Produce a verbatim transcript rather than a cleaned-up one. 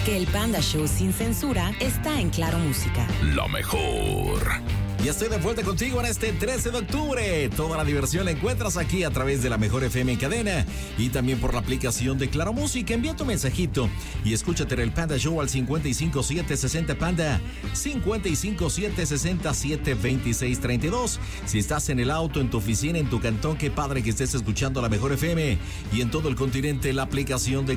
porque el Panda Show sin censura está en Claro Música. La mejor. Y estoy de vuelta contigo en este trece de octubre. Toda la diversión la encuentras aquí a través de la Mejor F M en cadena y también por la aplicación de Claro Música. Envía tu mensajito y escúchate el Panda Show al cincuenta y cinco siete sesenta Panda, cincuenta y cinco siete sesenta siete veintiséis treinta y dos. Si estás en el auto, en tu oficina, en tu cantón, qué padre que estés escuchando la Mejor F M y en todo el continente la aplicación de